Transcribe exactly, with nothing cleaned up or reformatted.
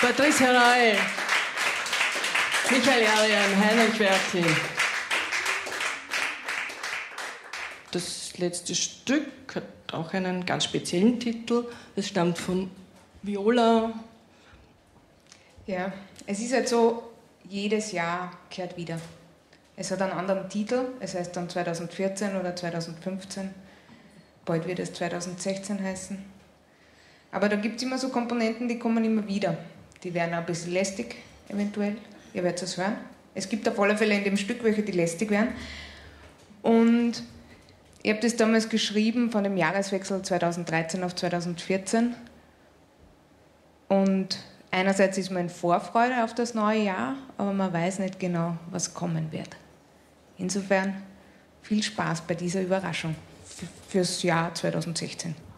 Patricia Neu, Michael Arian, Heinrich Werti. Das letzte Stück hat auch einen ganz speziellen Titel. Es stammt von Viola. Ja, es ist halt so, jedes Jahr kehrt wieder. Es hat einen anderen Titel, es heißt dann zweitausendvierzehn oder zweitausendfünfzehn. Bald wird es zweitausendsechzehn heißen. Aber da gibt es immer so Komponenten, die kommen immer wieder. Die werden auch ein bisschen lästig, eventuell. Ihr werdet es hören. Es gibt auf alle Fälle in dem Stück welche, die lästig werden. Und ich habe das damals geschrieben von dem Jahreswechsel zweitausenddreizehn auf zweitausendvierzehn. Und einerseits ist man in Vorfreude auf das neue Jahr, aber man weiß nicht genau, was kommen wird. Insofern viel Spaß bei dieser Überraschung fürs Jahr zweitausendsechzehn.